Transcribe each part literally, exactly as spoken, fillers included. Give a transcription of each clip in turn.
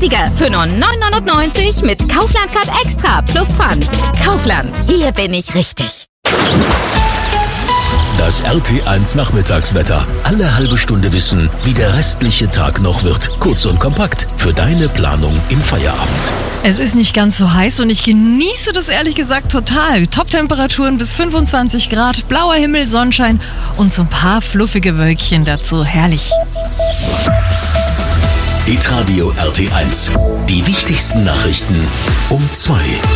günstiger. Für nur neun neunundneunzig mit Kaufland Card Extra plus Pfand. Kaufland, hier bin ich richtig. Das R T eins Nachmittagswetter. Alle halbe Stunde wissen, wie der restliche Tag noch wird. Kurz und kompakt für deine Planung im Feierabend. Es ist nicht ganz so heiß und ich genieße das ehrlich gesagt total. Top-Temperaturen bis fünfundzwanzig Grad, blauer Himmel, Sonnenschein und so ein paar fluffige Wölkchen dazu. Herrlich. Hitradio R T eins. Die wichtigsten Nachrichten um zwei.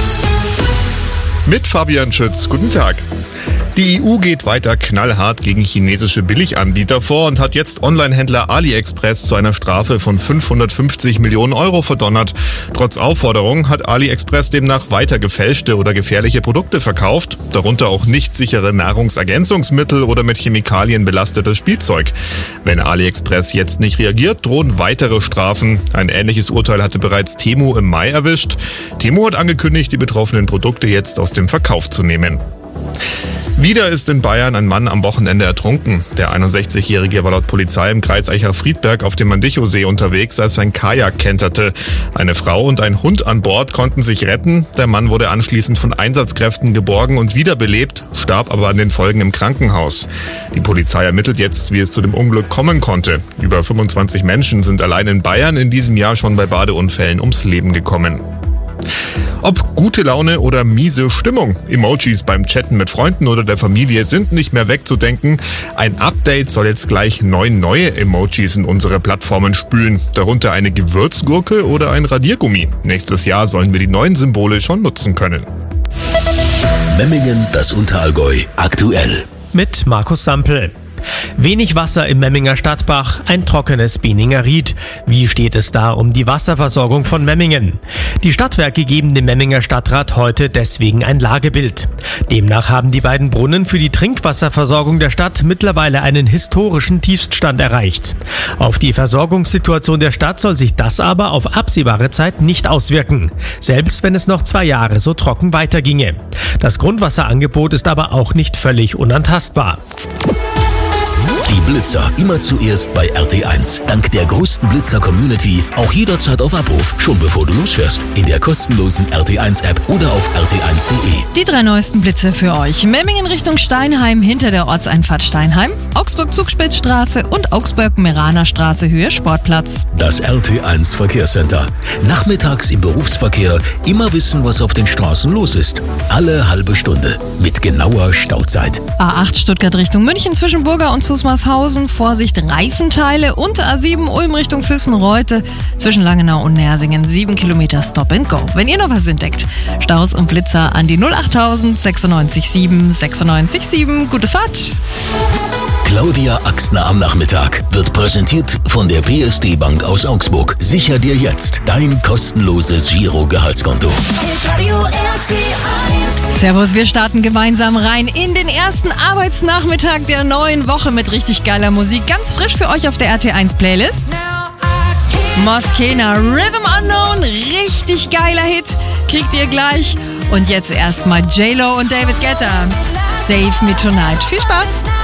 Mit Fabian Schütz. Guten Tag. Die E U geht weiter knallhart gegen chinesische Billiganbieter vor und hat jetzt Onlinehändler AliExpress zu einer Strafe von fünfhundertfünfzig Millionen Euro verdonnert. Trotz Aufforderung hat AliExpress demnach weiter gefälschte oder gefährliche Produkte verkauft, darunter auch nicht sichere Nahrungsergänzungsmittel oder mit Chemikalien belastetes Spielzeug. Wenn AliExpress jetzt nicht reagiert, drohen weitere Strafen. Ein ähnliches Urteil hatte bereits Temu im Mai erwischt. Temu hat angekündigt, die betroffenen Produkte jetzt aus dem Verkauf zu nehmen. Wieder ist in Bayern ein Mann am Wochenende ertrunken. Der einundsechzigjährige war laut Polizei im Kreis Eicher-Friedberg auf dem Mandicho-See unterwegs, als sein Kajak kenterte. Eine Frau und ein Hund an Bord konnten sich retten. Der Mann wurde anschließend von Einsatzkräften geborgen und wiederbelebt, starb aber an den Folgen im Krankenhaus. Die Polizei ermittelt jetzt, wie es zu dem Unglück kommen konnte. Über fünfundzwanzig Menschen sind allein in Bayern in diesem Jahr schon bei Badeunfällen ums Leben gekommen. Ob gute Laune oder miese Stimmung, Emojis beim Chatten mit Freunden oder der Familie sind nicht mehr wegzudenken. Ein Update soll jetzt gleich neun neue Emojis in unsere Plattformen spülen. Darunter eine Gewürzgurke oder ein Radiergummi. Nächstes Jahr sollen wir die neuen Symbole schon nutzen können. Memmingen, das Unterallgäu, aktuell. Mit Markus Sampel. Wenig Wasser im Memminger Stadtbach, ein trockenes Bieninger Ried. Wie steht es da um die Wasserversorgung von Memmingen? Die Stadtwerke geben dem Memminger Stadtrat heute deswegen ein Lagebild. Demnach haben die beiden Brunnen für die Trinkwasserversorgung der Stadt mittlerweile einen historischen Tiefststand erreicht. Auf die Versorgungssituation der Stadt soll sich das aber auf absehbare Zeit nicht auswirken, selbst wenn es noch zwei Jahre so trocken weiterginge. Das Grundwasserangebot ist aber auch nicht völlig unantastbar. Die Blitzer immer zuerst bei R T eins. Dank der größten Blitzer-Community auch jederzeit auf Abruf, schon bevor du losfährst. In der kostenlosen R T eins App oder auf r t eins punkt de. Die drei neuesten Blitze für euch. Memmingen Richtung Steinheim hinter der Ortseinfahrt Steinheim, Augsburg-Zugspitzstraße und Augsburg-Meraner Straße Höhe Sportplatz. Das R T eins Verkehrscenter. Nachmittags im Berufsverkehr immer wissen, was auf den Straßen los ist. Alle halbe Stunde mit genauer Stauzeit. A acht Stuttgart Richtung München zwischen Burger und Zusmarshausen, Vorsicht Reifenteile und A sieben Ulm Richtung Füssen-Reute zwischen Langenau und Nersingen, sieben Kilometer Stop and Go. Wenn ihr noch was entdeckt, Staus und Blitzer an die null achttausend sechsundneunzig sieben sechsundneunzig sieben. Gute Fahrt! Claudia Axner am Nachmittag wird präsentiert von der P S D Bank aus Augsburg. Sicher dir jetzt dein kostenloses Giro-Gehaltskonto. Servus, wir starten gemeinsam rein in den ersten Arbeitsnachmittag der neuen Woche mit richtig geiler Musik. Ganz frisch für euch auf der R T eins Playlist. Moskena, Rhythm Unknown, richtig geiler Hit, kriegt ihr gleich. Und jetzt erstmal J-Lo und David Guetta, Save Me Tonight. Viel Spaß!